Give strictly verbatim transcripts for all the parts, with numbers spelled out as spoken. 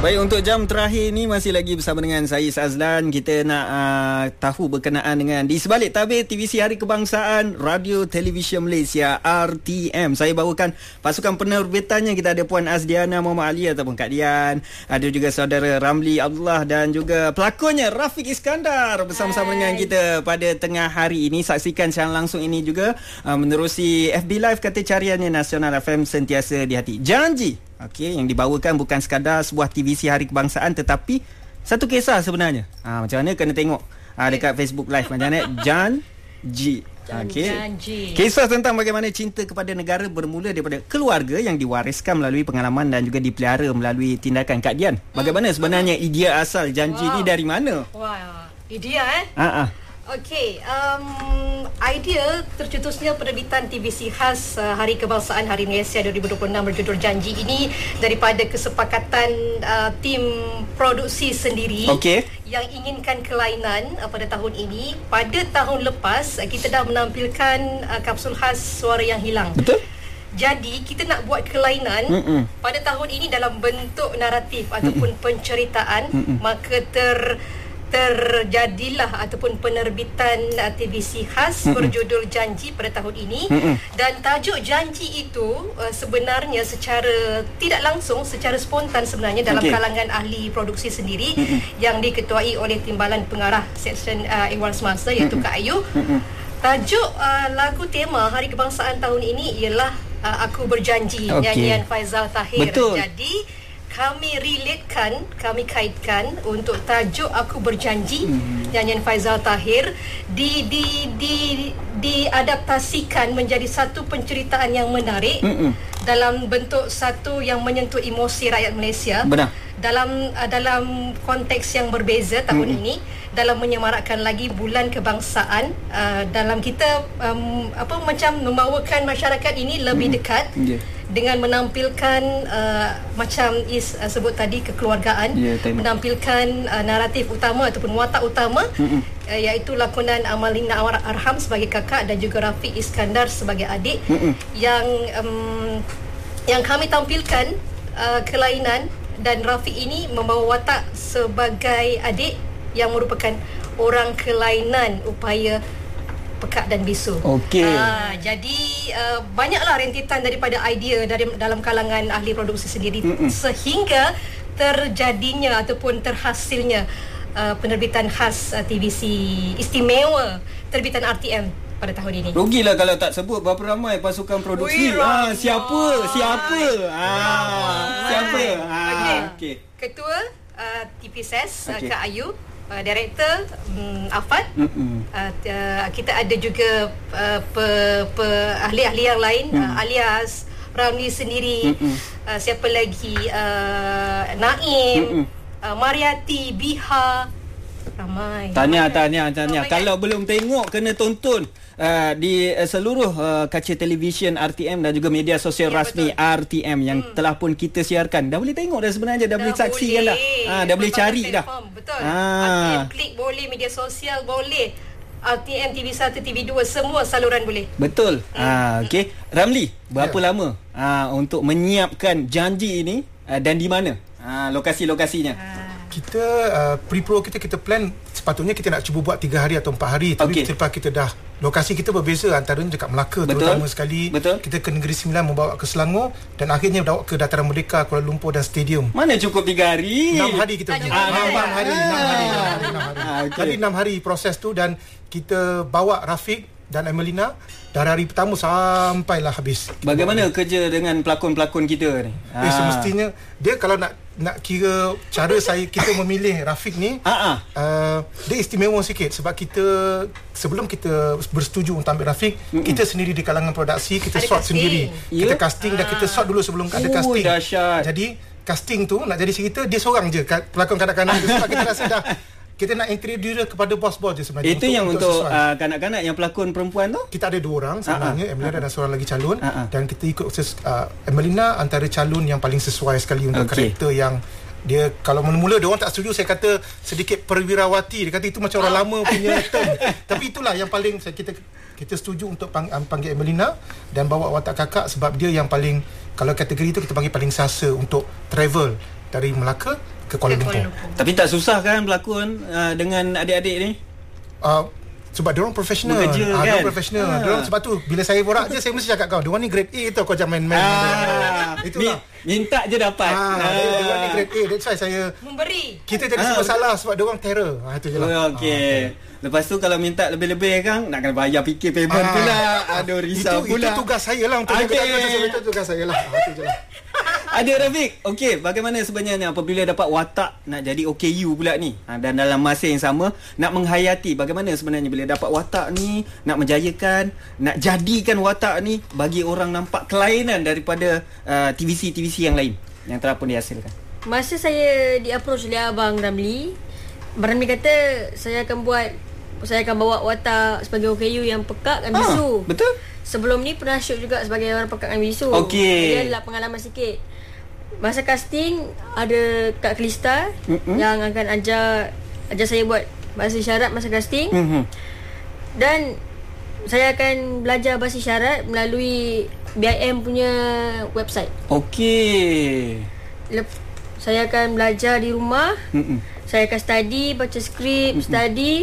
Baik, untuk jam terakhir ni masih lagi bersama dengan saya Azlan. Kita nak uh, tahu berkenaan dengan di sebalik tabir T V C Hari Kebangsaan Radio Televisyen Malaysia R T M. Saya bawakan pasukan penerbitannya. Kita ada Puan Azdiana Muhammad Ali ataupun Kak Dian. Ada juga saudara Ramli Abdullah dan juga pelakonnya Rafiq Iskandar bersama-sama dengan kita pada tengah hari ini. Saksikan siaran langsung ini juga uh, menerusi F B Live Kata Cariannya Nasional F M Sentiasa di Hati. Janji. Okey, yang dibawakan bukan sekadar sebuah T V C Hari Kebangsaan tetapi satu kisah sebenarnya. Ha, macam mana kena tengok ha, dekat Facebook Live macam mana Janji. Okey. Kisah tentang bagaimana cinta kepada negara bermula daripada keluarga yang diwariskan melalui pengalaman dan juga dipelihara melalui tindakan. Kak Dian, bagaimana sebenarnya idea asal Janji wow. ni dari mana? Wah, idea eh? Ha ah. Okey, um, idea tercetusnya penerbitan T V C khas uh, Hari Kebangsaan Hari Malaysia dua ribu dua puluh enam berjudul Janji ini daripada kesepakatan uh, tim produksi sendiri okay. yang inginkan kelainan uh, pada tahun ini. Pada tahun lepas uh, kita dah menampilkan uh, kapsul khas Suara Yang Hilang. Betul. Jadi kita nak buat kelainan Mm-mm. pada tahun ini dalam bentuk naratif Mm-mm. ataupun penceritaan. Mm-mm. Maka ter terjadilah ataupun penerbitan uh, T V C khas Mm-mm. berjudul Janji pada tahun ini. Mm-mm. Dan tajuk Janji itu uh, sebenarnya secara tidak langsung, secara spontan sebenarnya dalam okay. kalangan ahli produksi sendiri Mm-mm. yang diketuai oleh Timbalan Pengarah Seksyen uh, Ehwal Semasa iaitu Mm-mm. Kak Ayu. Mm-mm. Tajuk uh, lagu tema Hari Kebangsaan tahun ini ialah uh, Aku Berjanji, okay. nyanyian Faizal Tahir. Betul. Jadi kami relatekan, kami kaitkan untuk tajuk Aku Berjanji hmm. nyanyian Faizal Tahir di di di diadaptasikan menjadi satu penceritaan yang menarik Mm-mm. dalam bentuk satu yang menyentuh emosi rakyat Malaysia. Benar. Dalam uh, dalam konteks yang berbeza tahun Mm-mm. ini dalam menyemarakkan lagi bulan kebangsaan uh, dalam kita um, apa macam membawakan masyarakat ini lebih Mm-mm. dekat. Yeah. Dengan menampilkan uh, macam Is uh, sebut tadi kekeluargaan, yeah, menampilkan uh, naratif utama ataupun watak utama uh, iaitu lakonan Amalina Arham sebagai kakak dan juga Rafiq Iskandar sebagai adik Mm-mm. yang um, yang kami tampilkan uh, kelainan dan Rafiq ini membawa watak sebagai adik yang merupakan orang kelainan upaya Pekak dan Bisu. Okey. Uh, jadi uh, banyaklah rentitan daripada idea dari dalam kalangan ahli produksi sendiri Mm-mm. sehingga terjadinya ataupun terhasilnya uh, penerbitan khas uh, T V C istimewa terbitan R T M pada tahun ini. Rugilah kalau tak sebut berapa ramai pasukan produksi. Ah, siapa? Siapa? Ah, siapa? Ah, okey. Okay. Ketua uh, T P S S okay. uh, Kak Ayu. Uh, Director um, Afad uh, uh, kita ada juga uh, pe, pe, ahli-ahli yang lain mm. uh, alias Ramli sendiri uh, siapa lagi uh, Naim uh, Mariati Biha ramai. Tahniah tahniah tahniah. Kalau belum tengok kena tonton uh, di uh, seluruh uh, kaca televisyen R T M dan juga media sosial ya, rasmi betul. R T M yang hmm. telah pun kita siarkan. Dah boleh tengok dah sebenarnya, dah, dah boleh saksikan dah. Ha, dah boleh cari dah. Betul. Ha. R T M klik boleh, media sosial boleh. R T M, T V satu, T V dua, semua saluran boleh. Betul. Hmm. Ha, okey. Ramli, berapa ya. lama ha, untuk menyiapkan Janji ini uh, dan di mana? Ha, lokasi-lokasinya. Ha. Kita uh, pre-pro kita kita plan sepatutnya kita nak cuba buat tiga hari atau empat hari, tapi okay. selepas kita dah lokasi kita berbeza, antaranya dekat Melaka Betul. terutama sekali. Betul. Kita ke Negeri Sembilan membawa ke Selangor dan akhirnya bawa ke Dataran Merdeka, Kuala Lumpur dan stadium. Mana cukup tiga hari? Enam hari kita punya. Ah, enam hari, enam hari, enam hari, enam hari. Ah, okay. Jadi enam hari proses tu dan kita bawa Rafiq dan Amelina dari hari pertama sampailah habis. Bagaimana kerja dengan pelakon-pelakon kita ni? Eh, ah. semestinya dia kalau nak nak kira cara saya kita memilih Rafiq ni, uh, dia istimewa sikit sebab kita sebelum kita bersetuju untuk ambil Rafiq, Mm-mm. kita sendiri di kalangan produksi kita ada shot casting. sendiri. Yeah? Kita casting ah. dan kita shot dulu sebelum oh, ada casting. Dahsyat. Jadi casting tu nak jadi cerita dia seorang je pelakon kanak-kanak tu sebab kita rasa dah kita nak introduce dia kepada bos-bos je sebenarnya. Itu untuk, yang untuk, untuk uh, kanak-kanak yang pelakon perempuan tu? Kita ada dua orang sebenarnya, uh-huh. Emelina uh-huh. dan seorang lagi calon uh-huh. dan kita ikut uh, Emelina antara calon yang paling sesuai sekali untuk okay. karakter yang dia kalau mula-mula dia orang tak setuju, saya kata sedikit perwirawati, dia kata itu macam orang lama punya term. Tapi itulah yang paling saya kita kita setuju untuk pang, panggil Emelina dan bawa watak kakak sebab dia yang paling, kalau kategori itu kita panggil paling sasa untuk travel dari Melaka ke Kuala Lumpur. Tapi tak susah kan berlakon uh, dengan adik-adik ni? Uh, sebab diorang profesional. Bekerja ah, kan? Diorang profesional. Ah. Diorang, sebab tu bila saya borak je, saya mesti cakap kau, diorang ni grade A tau, kau jangan main-main. Ah, itulah. Minta je dapat. Ah, ah. Diorang ni grade A. That's why saya memberi. Kita jadi ah, masalah sebab diorang terror. Ah, itu je lah. Oh, okay. ah, okay. Lepas tu kalau minta lebih-lebih kan, nak kena bayar fikir payment ah, pula. Aduh, risau itu, pula. Itu tugas saya lah untuk okay. jaga. Itu tugas saya lah. Ah, itu je lah. Adik Rafiq, okey, bagaimana sebenarnya apabila dapat watak nak jadi O K U pula ni? Ha, dan dalam masa yang sama nak menghayati, bagaimana sebenarnya bila dapat watak ni, nak menjayakan, nak jadikan watak ni bagi orang nampak kelainan daripada uh, T V C T V C yang lain yang telah pun dihasilkan. Masa saya di-approach oleh Abang Ramli, Abang Ramli kata saya akan buat, saya akan bawa watak sebagai O K U yang pekak dan bisu. Ah, betul? Sebelum ni pernah shoot juga sebagai orang pekak dan bisu. Okey. Dia adalah pengalaman sikit. Masa casting ada Kak Krista mm-hmm. yang akan ajar ajar saya buat bahasa isyarat masa casting. Mm-hmm. Dan saya akan belajar bahasa isyarat melalui B I M punya website. Okey. Lep- saya akan belajar di rumah. Mm-hmm. Saya akan study, baca skrip, mm-hmm. study.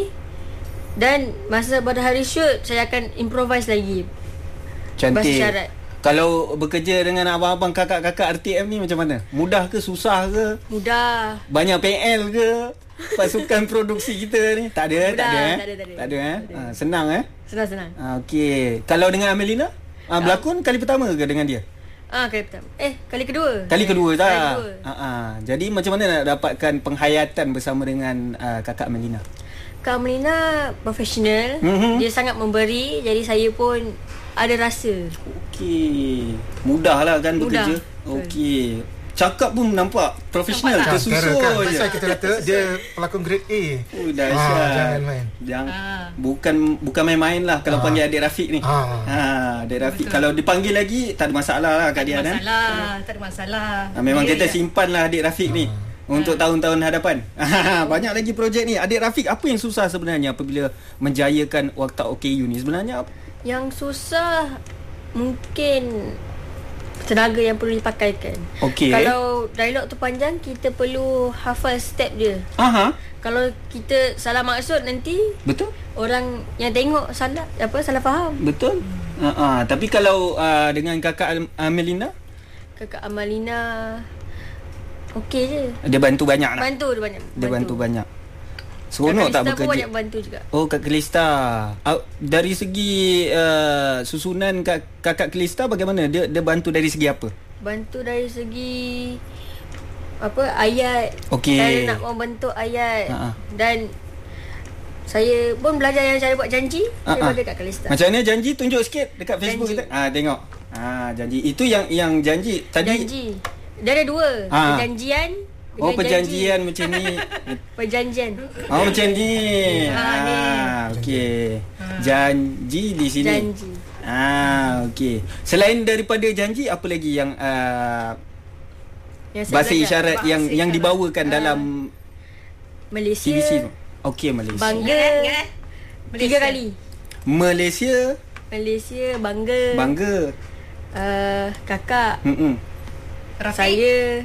Dan masa pada hari shoot saya akan improvise lagi. Cantik. Bahasa isyarat. Kalau bekerja dengan abang-abang kakak-kakak R T M ni macam mana? Mudah ke, susah ke? Mudah. Banyak P L ke? Pasukan produksi kita ni? Tak ada, Mudah, tak ada, eh? tak ada, tak ada. Tak ada, eh? Ha, senang, eh? Senang-senang. Ha, okey. Kalau dengan Amelina? Ha, berlakon kali pertama ke dengan dia? Ah, kali pertama. Eh, kali kedua. Kali kedua tak? Kali kedua. Ha, ha. Jadi macam mana nak dapatkan penghayatan bersama dengan uh, kakak Amelina? Kak Amelina profesional. Mm-hmm. Dia sangat memberi. Jadi saya pun ada rasa. Okey. Mudahlah kan Mudah. bekerja. Okey. Cakap pun nampak profesional, tersusun kan? je. Saya kita kata dia pelakon grade A. Oh, dahsyat. Ah, jangan main. Jangan ah. bukan bukan main-main lah kalau ah. panggil adik Rafiq ni. Ah. Ha, adik Rafiq betul. Kalau dipanggil lagi tak ada masalah lah Kak Dian. Tak ada masalah, kan? tak ada masalah. Ha, memang dia kita ya. simpan lah adik Rafiq ah. ni untuk ah. tahun-tahun hadapan. Banyak lagi projek ni. Adik Rafiq, apa yang susah sebenarnya apabila menjayakan watak O K U ni sebenarnya? Yang susah mungkin tenaga yang perlu dipakaikan. Okay. Kalau dialog tu panjang, kita perlu hafal step dia. Aha. Kalau kita salah maksud nanti, betul, orang yang tengok salah apa salah faham. Betul. Hmm. Uh, uh. Tapi kalau uh, dengan kakak Amelina, kakak Amelina okey je. Dia bantu banyak lah. Bantu dia banyak. Dia bantu, bantu banyak. Seronok tak bekerja? Kak Kalista pun banyak bantu juga. Oh, Kak Kalista. Uh, dari segi uh, susunan Kak, Kakak Kalista bagaimana? Dia dia bantu dari segi apa? Bantu dari segi apa, ayat. Okey. Saya nak membentuk ayat. Uh-huh. Dan saya pun belajar yang cara buat janji uh-huh. daripada Kak Kalista. Macam mana janji? Tunjuk sikit dekat Facebook janji. Kita. Ah, tengok. Ah, janji. Itu yang yang janji tadi. Janji. Dia ada dua. Uh-huh. Perjanjian. Oh, perjanjian janji. Macam ni. Perjanjian. Oh, macam ni. Ha, ni. Ah, okey. Janji di sini. Janji. Ah, okey. Selain daripada janji, apa lagi yang uh, yang bahasa isyarat bahasa yang isyarat. yang dibawakan uh, dalam Malaysia? T V C tu? Okey, Malaysia. Bangga. Ya, Malaysia. Tiga kali. Malaysia. Malaysia, bangga. Bangga. Uh, kakak. Hmm. Saya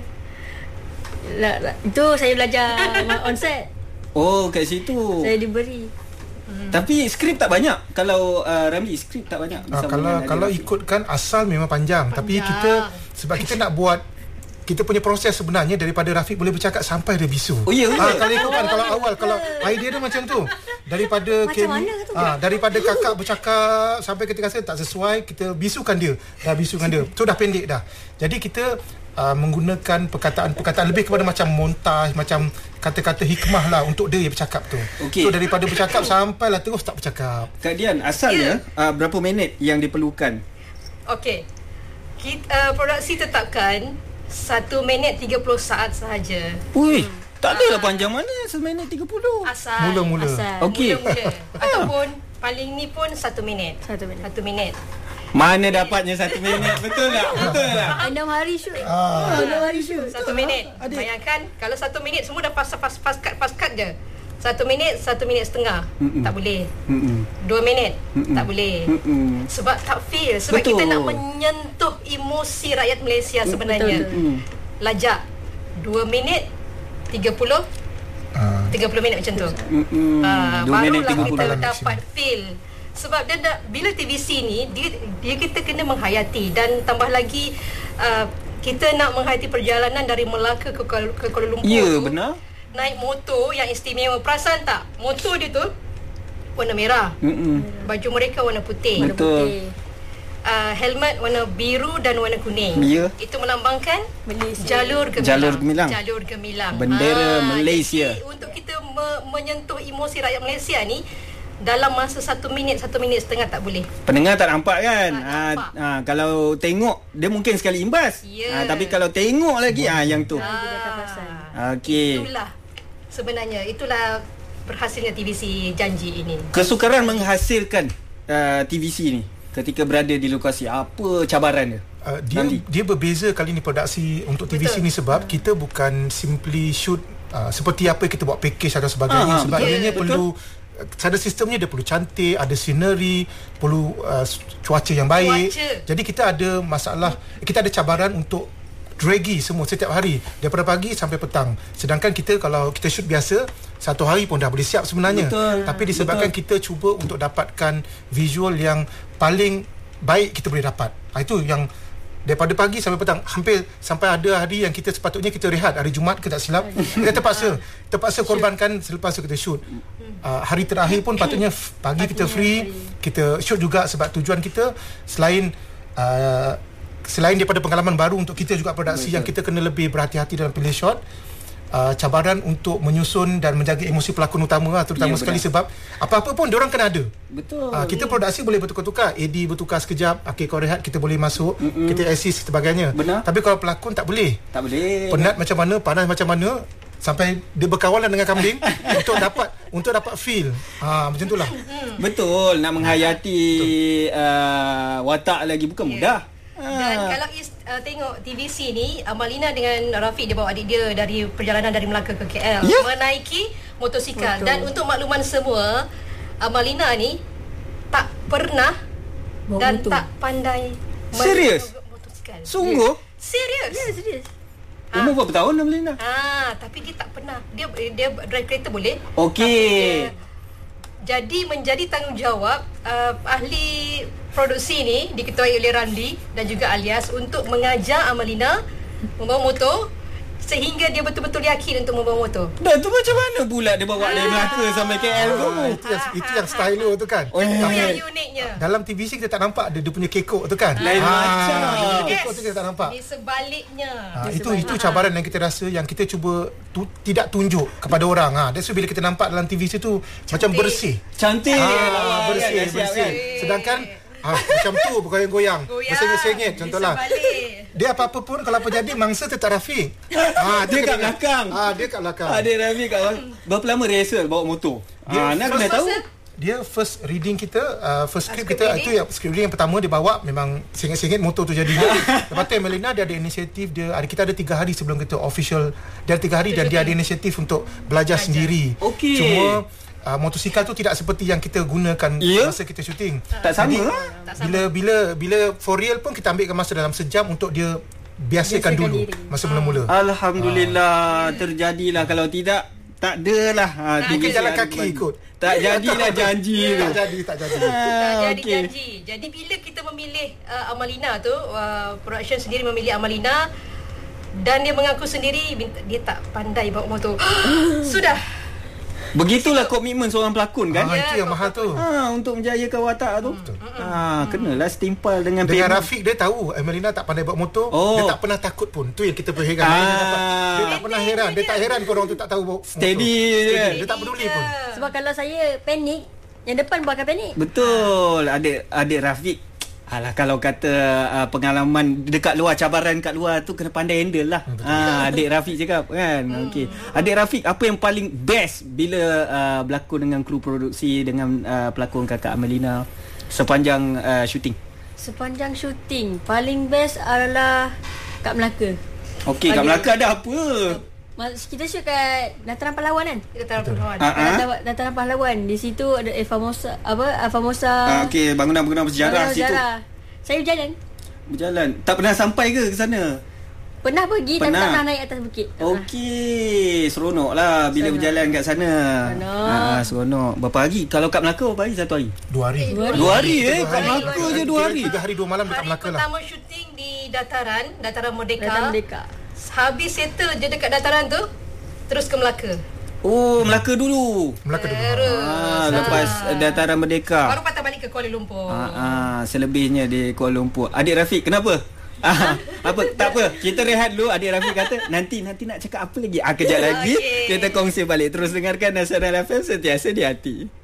La, la, itu saya belajar on set. Oh, kat situ saya diberi. Hmm. Tapi skrip tak banyak. Kalau uh, Ramli, skrip tak banyak. Uh, kalau kalau ikutkan asal memang panjang. panjang. Tapi kita sebab kita nak buat, kita punya proses sebenarnya daripada Rafiq boleh bercakap sampai dia bisu. Oh ya. Ah, kalau ikutkan kalau awal kalau idea dia macam tu. Daripada macam Ken, mana tu? Ah, daripada kakak bercakap sampai ketika saya tak sesuai, kita bisukan dia. Dah bisukan dia. Tu dah pendek dah. Jadi kita Uh, menggunakan perkataan-perkataan lebih kepada macam montaj, macam kata-kata hikmah lah untuk dia bercakap tu. Okay. So daripada bercakap sampailah terus tak bercakap. Kak Dian, asalnya yeah. uh, berapa minit yang diperlukan? Okey. Kita uh, produksi tetapkan satu minit tiga puluh saat sahaja. Ui, hmm. tak adalah uh, panjang mana satu minit tiga puluh. Asal. Mula-mula. Asal. Okey. Mula-mula. Ataupun paling ni pun satu minit. Satu minit. Satu minit. Mana dapatnya satu minit? Betul tak? Betul tak? Enam hari shoot. Ah. Enam hari shoot. Satu minit. Adik. Bayangkan kalau satu minit semua dah pas pas pas cut pas cut je. Satu minit, satu minit setengah. Mm-mm. Tak boleh. Mm-mm. Dua minit. Mm-mm. Tak boleh. Mm-mm. Sebab tak feel. Sebab betul. Kita nak menyentuh emosi rakyat Malaysia sebenarnya. Betul. Lajak. Dua minit tiga puluh uh, tiga puluh minit macam tu. Mm-hmm. Uh, dua minit barulah tiga puluh kita dapat feel. Sebab dia dah, bila T V C ni dia, dia kita kena menghayati, dan tambah lagi uh, kita nak menghayati perjalanan dari Melaka ke, ke Kuala Lumpur. Ya, tu, benar. Naik motor yang istimewa. Perasan tak? Motor dia tu warna merah. Mm-mm. Baju mereka warna putih. Betul. Uh, helmet warna biru dan warna kuning. Ya. Itu melambangkan Malaysia. jalur gemilang. Jalur gemilang. Jalur gemilang. Bendera Ah, Malaysia. Jadi untuk kita me- menyentuh emosi rakyat Malaysia ni dalam masa satu minit, satu minit setengah tak boleh. Pendengar tak nampak kan? Tak Ah, nampak. ah, kalau tengok dia mungkin sekali imbas. Ya. Ah, tapi kalau tengok lagi ah yang tu. Ah, dia tak perasan. Okey. Itulah sebenarnya, itulah berhasilnya T V C Janji ini. Kesukaran menghasilkan uh, T V C ni ketika berada di lokasi, apa cabaran dia? Uh, dia Nanti. dia berbeza kali ni produksi untuk T V C Betul. ni sebab kita bukan simply shoot uh, seperti apa kita buat package atau sebagainya. Ah, sebab betul. ianya Betul. perlu uh, ada sistemnya, dia perlu cantik, ada scenery, perlu uh, cuaca yang baik. Cuaca. Jadi kita ada masalah, kita ada cabaran untuk draggy semua setiap hari daripada pagi sampai petang. Sedangkan kita kalau kita shoot biasa satu hari pun dah boleh siap sebenarnya. Betul. Tapi disebabkan Betul. kita cuba untuk dapatkan visual yang paling baik kita boleh dapat. Ha, itu yang daripada pagi sampai petang, hampir sampai ada hari yang kita sepatutnya kita rehat, hari Jumaat ke tak silap, kita terpaksa terpaksa korbankan selepas tu kita shoot. Uh, hari terakhir pun patutnya f- pagi kita free, kita shoot juga sebab tujuan kita selain uh, selain daripada pengalaman baru untuk kita juga produksi. Betul. Yang kita kena lebih berhati-hati dalam pilih shot. Uh, cabaran untuk menyusun dan menjaga emosi pelakon utama lah, terutama Ya, sekali benar. sebab apa-apa pun diorang kena ada. Betul. Uh, kita produksi boleh bertukar-tukar, A D bertukar sekejap, okay kau rehat, kita boleh masuk, Mm-mm. kita assist sebagainya. Benar. Tapi kalau pelakon tak boleh. Tak boleh. Penat macam mana, panas macam mana, sampai dia berkawalan dengan kambing untuk dapat untuk dapat feel. Ha, macam itulah. Betul, nak menghayati uh, watak lagi bukan Ya. mudah. Dan Ah. kalau is, uh, tengok T V C ni, Amalina dengan Rafiq dia bawa adik dia dari perjalanan dari Melaka ke K L, Ya. menaiki motosikal. Betul. Dan untuk makluman semua, Amalina ni tak pernah Bawa dan motor. tak pandai Serius? mengendarai motosikal. Sungguh? Serius? Ya, serius. Umur berapa tahun Amalina? Ah, tapi dia tak pernah. Dia dia drive kereta boleh. Okey. Tapi dia- Jadi menjadi tanggungjawab uh, ahli produksi ni diketuai oleh Ramli dan juga Alias untuk mengajar Amalina membawa motor sehingga dia betul-betul yakin untuk membawa motor. Dan tu macam mana pula dia bawa dari Melaka sampai K L tu? Ah, itu yang itu yang stylo tu kan. Oh, Itu eh. yang uniknya. Dalam T V C kita tak nampak dia, dia punya kekok tu kan. Lain macam. dia punya Yes. kekok tu kita tak nampak. Di sebaliknya. Ha, itu itu cabaran yang kita rasa, yang kita cuba tu, tidak tunjuk kepada orang. Ha, that's why bila kita nampak dalam T V C tu macam bersih. Cantik. Ah, bersih, Kan, dah siap bersih. kan? Sedangkan ah, macam tu bergoyang-goyang, Goyang. bersengit-sengit Di contohlah. sebalik. Dia apa-apa pun kalau apa jadi mangsa tetap Rafiq. Ah, Dia kat belakang. Ah, dia kat belakang. Adik Rafi kat bawah. Berapa lama rehearsal bawa motor? Dia Ah, nak first kena tahu. masa- Dia first reading kita, uh, first script script kita reading. itu yang script reading yang pertama dia bawa, memang sengit-sengit motor tu jadi. Lepas tu Melina dia ada inisiatif, dia ada, kita ada tiga hari sebelum kita official, dia ada tiga hari dan dia ada inisiatif untuk belajar sendiri. Okey. Cuma uh, motosikal tu tidak seperti yang kita gunakan Ya? masa kita syuting. Tak sama Jadi, lah. Tak sama. bila bila bila for real pun kita ambilkan masa dalam sejam untuk dia biasakan Biasakan dulu diri. masa mula-mula. Alhamdulillah terjadilah, kalau tidak tak adalah. Ha, Mungkin jalan kaki ikut. Tak jadilah janji tu. Tak jadi, tak jadi. Tak Ah, jadi okey. janji. Jadi bila kita memilih uh, Amalina tu, uh, production sendiri memilih Amalina dan dia mengaku sendiri minta- dia tak pandai bawa motor. Sudah. Begitulah komitmen seorang pelakon kan. Ah, itu yang mahal tu. Ha, untuk menjayakan watak tu. Ha, kenalah setimpal dengan Dengan payment. Rafiq dia tahu Emelina tak pandai bawa motor, Oh. dia tak pernah takut pun. Tu yang kita perhatikan. Ah. Dia, dapat, dia tak pernah heran, dia tak heran korang tu tak tahu bawa motor. Steady je kan? Dia tak peduli pun. Sebab kalau saya panik, yang depan pun akan panik. Betul. Adik adik Rafiq. Alah, kalau kata uh, pengalaman dekat luar, cabaran kat luar tu kena pandai handle lah. Ha, adik Rafiq cakap kan. Okey. Adik Rafiq, apa yang paling best bila uh, berlakon dengan kru produksi, dengan uh, pelakon kakak Amelina sepanjang uh, syuting? Sepanjang syuting, paling best adalah kat Melaka. Okey, kat Bagi- Melaka ada apa? Mas- Kita shoot kat Dataran Pahlawan kan? Kita taruh perlawan. Ah, ah. Dataran, Dataran Pahlawan. Di situ ada El Famosa, apa? El Famosa. Ah, Okey, bangunan-bangunan bersejarah Bangunan situ. sejarah. Saya berjalan. Berjalan. Tak pernah sampai ke ke sana? Pernah pergi pernah. tapi tak pernah naik atas bukit. Okey, seronok lah bila seronok. berjalan kat sana. Seronok. Ha, seronok. Berapa hari? Kalau kat Melaka berapa hari? Satu hari? Dua hari. Dua hari, dua hari eh? Kat Melaka je dua hari. Tiga hari dua malam dekat Melaka lah. Hari pertama syuting di dataran, dataran Merdeka. Dataran Merdeka. Habis settle je dekat dataran tu, terus ke Melaka. Oh, Melaka dulu. Melaka dulu. Terus. Ah, lepas ah. dataran Merdeka. Baru patah balik ke Kuala Lumpur. Ah, ah, selebihnya di Kuala Lumpur. Adik Rafiq, kenapa? Ah, apa tak apa, kita rehat dulu. Adik Rafiq kata nanti nanti nak cakap apa lagi? Ah, kejap lagi okay. Kita kongsi balik. Terus dengarkan Nasional F M, sentiasa di hati.